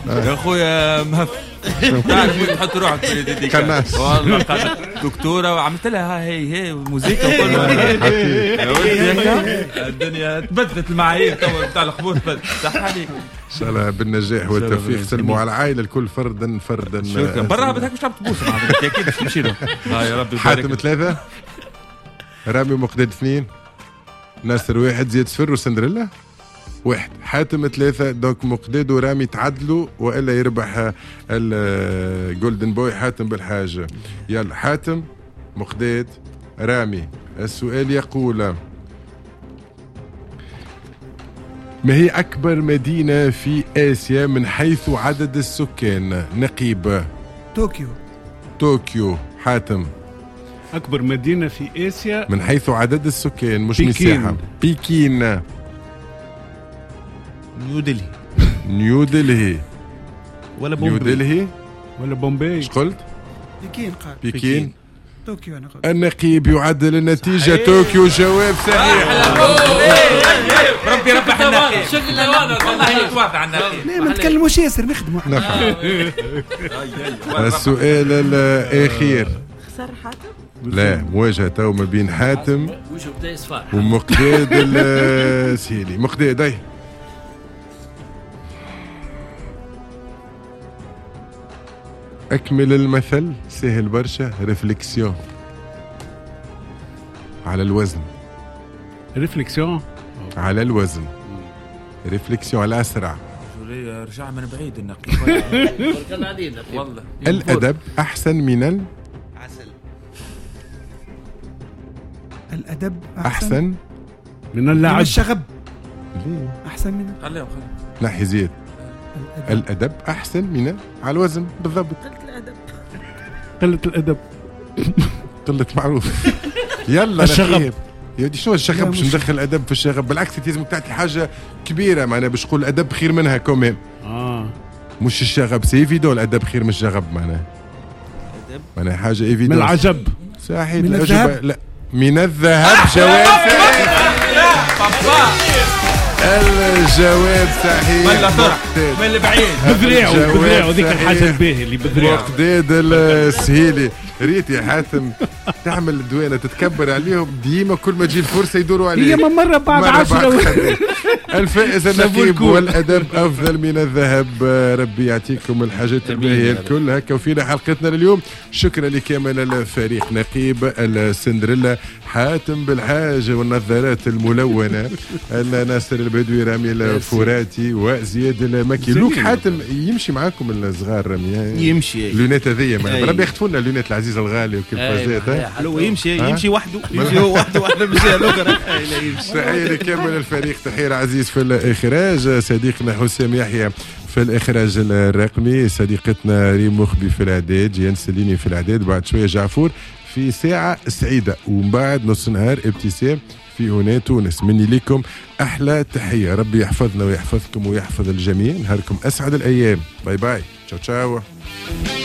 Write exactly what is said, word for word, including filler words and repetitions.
يا خويا مهف تعرف تحط روحك في الديديكاس والله قاعد دكتوره وعملت لها هي هي موسيقى وكل الدنيا تبدلت المعايير تو بتاع القبور صح عليك ان شاء الله بالنجاح والتوفيق. سلموا على العائله الكل فردا فردا. شكرا. برا بدك مش عم تبوس اكيد مش تمشي له. يا ربي. حاتم ثلاثه، رامي ومقداد اثنين، ناصر واحد، زياد صفر وسندريلا واحد. حاتم ثلاثة، دوك مقداد ورامي تعدلوا والا يربح الجولدن بوي حاتم بالحاجة. يلا حاتم مقداد رامي. السؤال يقول: ما هي أكبر مدينة في آسيا من حيث عدد السكان؟ نقيب. طوكيو. طوكيو. حاتم أكبر مدينة في آسيا من حيث عدد السكان مش بيكين. مساحة. بكين. نيو دلهي. نيو دلهي ولا بومبي. نيو دلهي ولا بومبي. ايش قلت؟ بكين قال. بكين. طوكيو أنا قلت. النقيب يعدل النتيجة. طوكيو. جواب صحيح. ربي ربح النقيب. والله واضح عن النقيب. لا ما نتكلموش ياسر نخدموا. السؤال الأخير. خسر حاتم؟ لا، مواجهة تو ما بين حاتم ومقداد السهيلي. مقداد اي أكمل المثل. سهل برشا. ريفليكسيون على الوزن. ريفليكسيون على الوزن. ريفليكسيون على أسرع. رجع من بعيد النقيب. والله الأدب أحسن من ال عسل. الأدب أحسن, أحسن من اللعب. الشغب. ليه؟ أحسن من خليهم خليهم نحي زياد. الأدب أحسن من على الوزن. بالضبط. قلت الأدب. قلة الأدب. قلة معروف. يلا الشغب. يا شنو الشغب؟ باش ندخل الأدب في الشغب؟ بالعكس لازم تعطي حاجة كبيرة معناها باش تقول الأدب خير منها كوميم. آه. مش الشغب سي ايفيدون. الأدب خير من الشغب معناها. معناها حاجة ايفيدون. من العجب. صحيح. من الذهب. لا من الذهب. جواب الجواب صحيح. من لا طرح من البعيد. بذريعه بذريعه ذيك الحاجة الباهية اللي بذريعه. مقداد السهيلي. ريت يا حاتم تعمل الدوانة تتكبر عليهم ديما كل ما تجي الفرصة يدوروا عليك. هي مرة بعد عشرة. الفائز النقيب والأدب أفضل من الذهب. ربي يعطيكم الحاجات الباهية الكل. هكا وفينا حلقتنا لليوم. شكرا لكامل الفريق. نقيب السندريلا حاتم بالحاج والنظارات الملونة ناصر البدوي رامي الفوراتي وزياد المكي. لوك حاتم يمشي معاكم الصغار رامي يمشي اللونات هذيا ربي يخطفوا لنا اللونات العزيزة الغالية وكل فازات. حلو يمشي يمشي وحده يمشي هو وحده وحده مش لوكرا. تحية لكامل الفريق. تحية العزيز في الإخراج صديقنا حسام يحيى في الإخراج الرقمي، صديقتنا ريم مخبي في الإعداد، جيان سليني في الإعداد، بعد شوية جعفور في ساعة سعيدة، ومن بعد نص نهار ابتسام في هنا تونس. مني لكم أحلى تحية. ربي يحفظنا ويحفظكم ويحفظ الجميع. نهاركم أسعد الأيام. باي باي. تشاو تشاو.